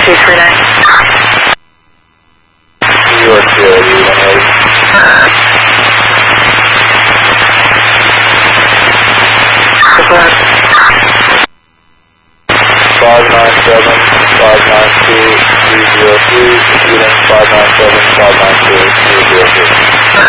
239. New York City, 180. 597, 592, 303, Sweden 597, 592, 303.